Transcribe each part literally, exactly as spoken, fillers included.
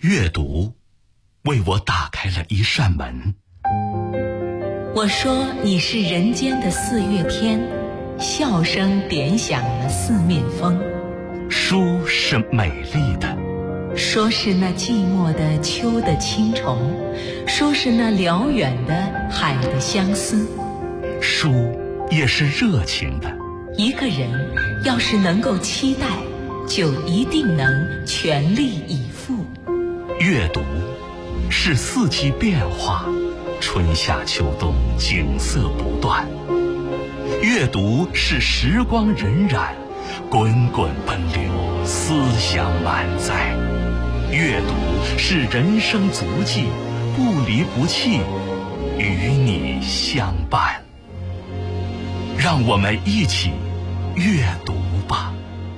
阅读为我打开了一扇门。 我说你是人间的四月天，笑声点响了四面风。 书是美丽的， 说是那寂寞的秋的青虫，说是那辽远的海的相思。 书也是热情的， 一个人要是能够期待，就一定能全力以赴。 阅读是四季变化，春夏秋冬景色不断。阅读是时光荏苒，滚滚奔流，思想满载。阅读是人生足迹，不离不弃，与你相伴。让我们一起阅读吧。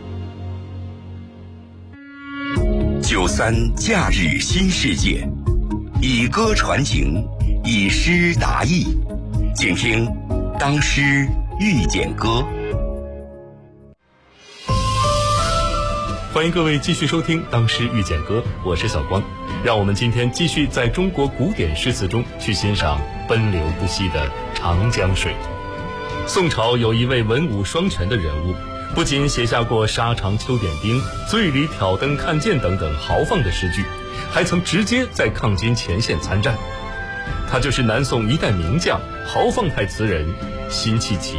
九三假日新世界，以歌传情，以诗达意，请听《当诗遇见歌》。 欢迎各位继续收听《当诗遇见歌》，我是小光。让我们今天继续在中国古典诗词中去欣赏奔流不息的长江水。宋朝有一位文武双全的人物，不仅写下过沙场秋点兵、醉里挑灯看剑等等豪放的诗句，还曾直接在抗金前线参战。他就是南宋一代名将、豪放派词人辛弃疾。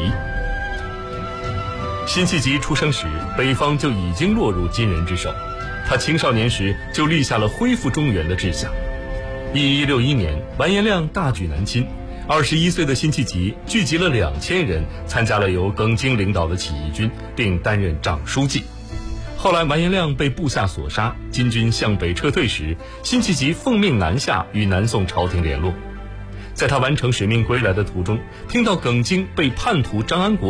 辛弃疾出生时，北方就已经落入金人之手，他青少年时就立下了恢复中原的志向。一一六一年，完颜亮大举南侵，二十一岁的辛弃疾聚集了两千人，参加了由耿京领导的起义军，并担任长书记。后来完颜亮被部下所杀，金军向北撤退时，辛弃疾奉命南下与南宋朝廷联络。在他完成使命归来的途中，听到耿京被叛徒张安国